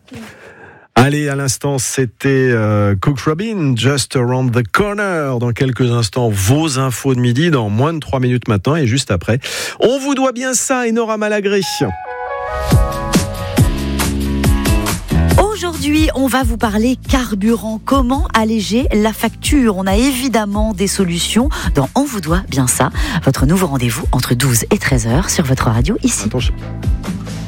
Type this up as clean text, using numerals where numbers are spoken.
Allez, à l'instant, c'était Cook Robin, Just Around the Corner. Dans quelques instants, vos infos de midi, dans moins de 3 minutes maintenant. Et juste après, on vous doit bien ça, Enora Malagré. Aujourd'hui, on va vous parler carburant. Comment alléger la facture? On a évidemment des solutions dans On vous doit bien ça. Votre nouveau rendez-vous entre 12 et 13h sur votre radio ici. Attention.